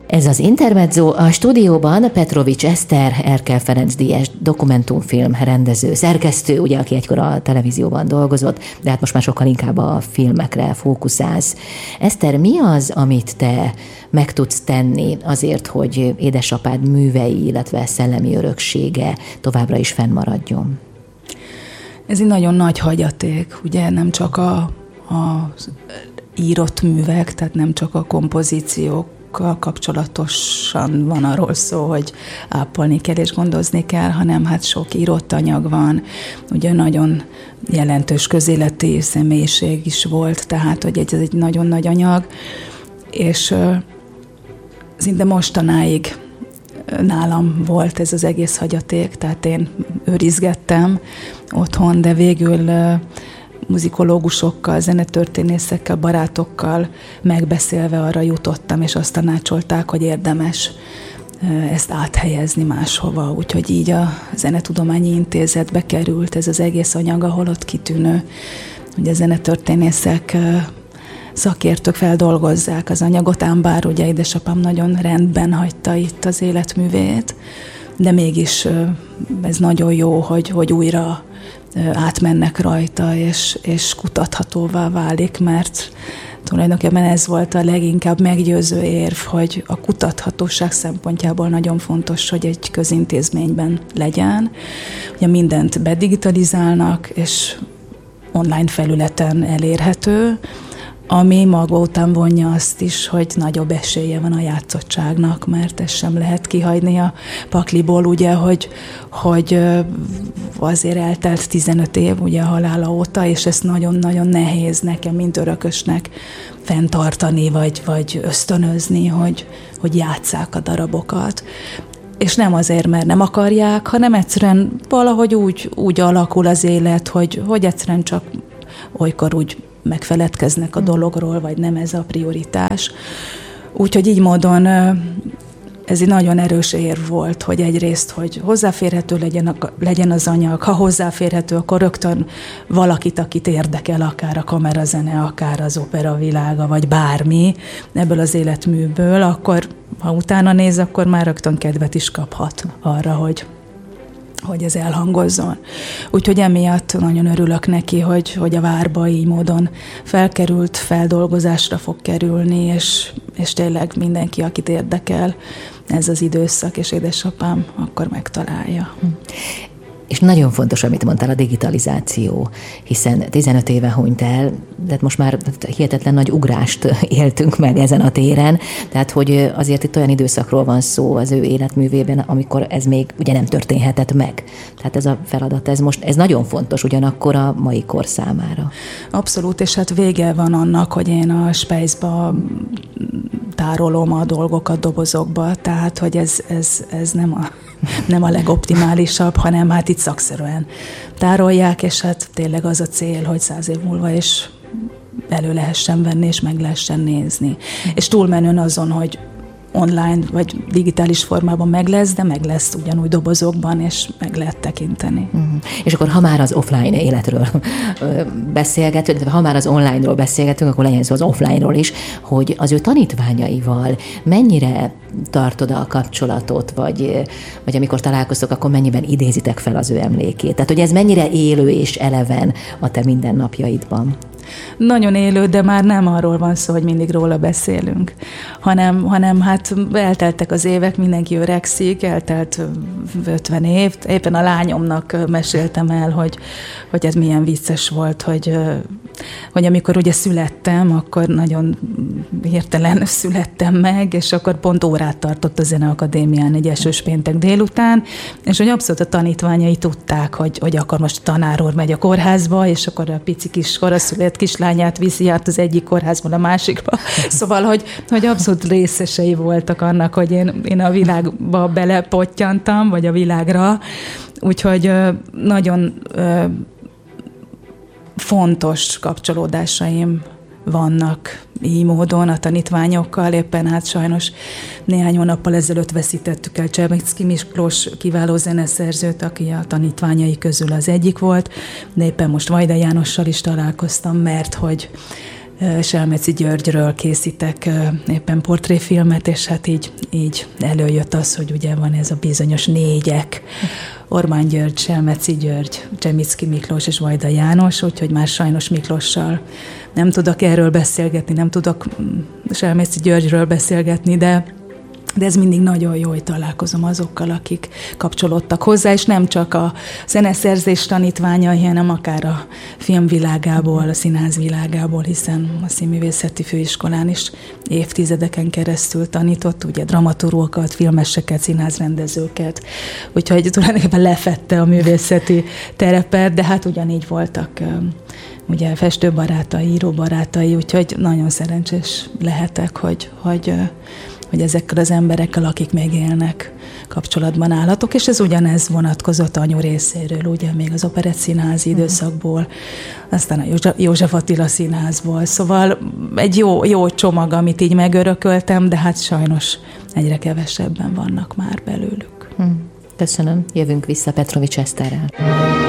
Ez az Intermezzo, a stúdióban Petrovics Eszter, Erkel Ferenc díjas dokumentumfilm rendező, szerkesztő, ugye, aki egykor a televízióban dolgozott, de hát most már sokkal inkább a filmekre fókuszálsz. Eszter, mi az, amit te meg tudsz tenni azért, hogy édesapád művei, illetve szellemi öröksége továbbra is fennmaradjon? Ez egy nagyon nagy hagyaték, ugye nem csak az írott művek, tehát nem csak a kompozíciókkal kapcsolatosan van arról szó, hogy ápolni kell és gondozni kell, hanem hát sok írott anyag van, ugye nagyon jelentős közéleti személyiség is volt, tehát hogy ez egy nagyon nagy anyag, és szinte mostanáig nálam volt ez az egész hagyaték, tehát én őrizgettem otthon, de végül muzikológusokkal, zenetörténészekkel, barátokkal megbeszélve arra jutottam, és azt tanácsolták, hogy érdemes ezt áthelyezni máshova. Úgyhogy így a Zenetudományi Intézetbe került ez az egész anyag, ahol ott kitűnő, hogy a zenetörténészek, szakértők feldolgozzák az anyagot, ám bár ugye édesapám nagyon rendben hagyta itt az életművét, de mégis ez nagyon jó, hogy újra átmennek rajta, és kutathatóvá válik, mert tulajdonképpen ez volt a leginkább meggyőző érv, hogy a kutathatóság szempontjából nagyon fontos, hogy egy közintézményben legyen. Ugye mindent bedigitalizálnak, és online felületen elérhető, ami maga után vonja azt is, hogy nagyobb esélye van a játszottságnak, mert ezt sem lehet kihagyni a pakliból, ugye, hogy azért eltelt 15 év ugye a halála óta, és ezt nagyon-nagyon nehéz nekem, mint örökösnek fenntartani, vagy ösztönözni, hogy játsszák a darabokat. És nem azért, mert nem akarják, hanem egyszerűen valahogy úgy alakul az élet, hogy egyszerűen csak olykor úgy megfeledkeznek a dologról, vagy nem ez a prioritás. Úgyhogy így módon ez egy nagyon erős érv volt, hogy egyrészt, hogy hozzáférhető legyen az anyag, ha hozzáférhető, akkor rögtön valakit, akit érdekel, akár a kamerazene, akár az opera világa, vagy bármi ebből az életműből, akkor ha utána néz, akkor már rögtön kedvet is kaphat arra, hogy ez elhangozzon. Úgyhogy emiatt nagyon örülök neki, hogy a Várba így módon felkerült, feldolgozásra fog kerülni, és tényleg mindenki, akit érdekel ez az időszak, és édesapám, akkor megtalálja. És nagyon fontos, amit mondtál, a digitalizáció, hiszen 15 éve hunyt el, de most már hihetetlen nagy ugrást éltünk meg ezen a téren, tehát hogy azért itt olyan időszakról van szó az ő életművében, amikor ez még ugye nem történhetett meg. Tehát ez a feladat, ez nagyon fontos ugyanakkor a mai kor számára. Abszolút, és hát vége van annak, hogy én a Spejzba tárolom a dolgokat dobozokba, tehát hogy ez nem a legoptimálisabb, hanem hát itt szakszerűen tárolják, és hát tényleg az a cél, hogy 100 év múlva is elő lehessen venni, és meg lehessen nézni. És túlmenően azon, hogy online vagy digitális formában meg lesz, de meg lesz ugyanúgy dobozokban, és meg lehet tekinteni. És akkor ha már az offline életről beszélgetünk, ha már az online-ról beszélgetünk, akkor legyen szó az offline-ról is, hogy az ő tanítványaival mennyire tartod a kapcsolatot, vagy amikor találkoztok, akkor mennyiben idézitek fel az ő emlékét? Tehát, hogy ez mennyire élő és eleven a te mindennapjaidban? Nagyon élő, de már nem arról van szó, hogy mindig róla beszélünk, hanem hát elteltek az évek, mindenki öregszik, eltelt 50 év. Éppen a lányomnak meséltem el, hogy ez milyen vicces volt, hogy amikor ugye születtem, akkor nagyon hirtelen születtem meg, és akkor pont órát tartott a Zeneakadémián egy esős péntek délután, és hogy abszolút a tanítványai tudták, hogy akkor most tanár úr megy a kórházba, és akkor a pici kis koraszülött kislányát viszi át az egyik kórházból a másikba. Szóval, hogy abszolút részesei voltak annak, hogy én a világba belepottyantam, vagy a világra. Úgyhogy nagyon fontos kapcsolódásaim vannak így módon a tanítványokkal. Éppen hát sajnos néhány hónappal ezelőtt veszítettük el Csermicki Miklós kiváló zeneszerzőt, aki a tanítványai közül az egyik volt, de éppen most Vajda Jánossal is találkoztam, mert hogy Selmeci Györgyről készítek éppen portréfilmet, és hát így előjött az, hogy ugye van ez a bizonyos négyek, Orbán György, Selmeci György, Csemicki Miklós és Vajda János, úgyhogy már sajnos Miklossal nem tudok erről beszélgetni, nem tudok Selmeci Györgyről beszélgetni, de ez mindig nagyon jó, hogy találkozom azokkal, akik kapcsolódtak hozzá, és nem csak a zeneszerzés tanítványai, hanem akár a filmvilágából, a színház világából, hiszen a Színművészeti Főiskolán is évtizedeken keresztül tanított, ugye dramaturgokat, filmeseket, színházrendezőket, úgyhogy tulajdonképpen lefette a művészeti terepet, de hát ugyanígy voltak ugye festőbarátai, íróbarátai, úgyhogy nagyon szerencsés lehetek, hogy ezekkel az emberekkel, akik még élnek, kapcsolatban állhatok, és ez ugyanez vonatkozott anyu részéről, ugye még az Operett Színházi időszakból, aztán a József Attila Színházból, szóval egy jó csomag, amit így megörököltem, de hát sajnos egyre kevesebben vannak már belőlük. Köszönöm, jövünk vissza Petrovics Eszterrel.